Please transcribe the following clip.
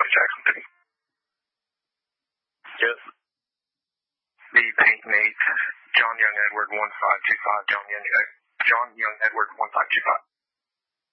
Jackson City. Yes. B8 John Young Edward 1525, John Young Edward 1525.